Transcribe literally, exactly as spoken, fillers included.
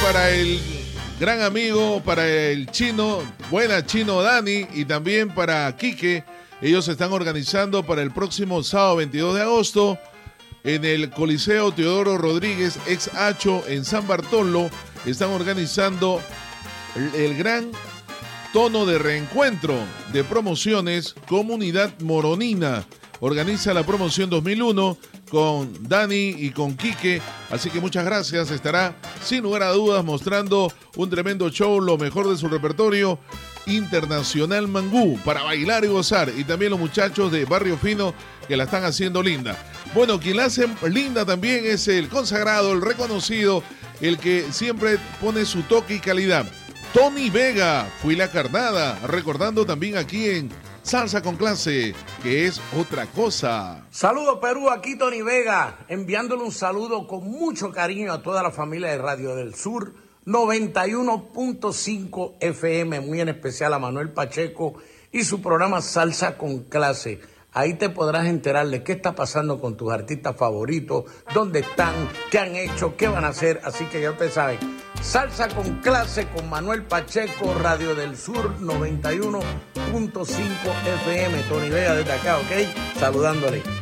para el gran amigo, para el chino, buena chino Dani, y también para Quique. Ellos se están organizando para el próximo sábado veintidós de agosto en el Coliseo Teodoro Rodríguez, ex Hacho, en San Bartolo. Están organizando el, el gran tono de reencuentro de promociones. Comunidad Moronina organiza la promoción dos mil uno con Dani y con Quique, así que muchas gracias. Estará sin lugar a dudas mostrando un tremendo show, lo mejor de su repertorio Internacional Mangú, para bailar y gozar, y también los muchachos de Barrio Fino que la están haciendo linda. Bueno, quien la hace linda también es el consagrado, el reconocido, el que siempre pone su toque y calidad, Tony Vega. Fui la carnada, recordando también aquí en Salsa con Clase, que es otra cosa. Saludos Perú, aquí Tony Vega, enviándole un saludo con mucho cariño a toda la familia de Radio del Sur noventa y uno punto cinco F M, muy en especial a Manuel Pacheco y su programa Salsa con Clase. Ahí te podrás enterar de qué está pasando con tus artistas favoritos, dónde están, qué han hecho, qué van a hacer, así que ya ustedes saben. Salsa con Clase con Manuel Pacheco, Radio del Sur noventa y uno punto cinco F M. Tony Vega desde acá, ¿ok? Saludándole.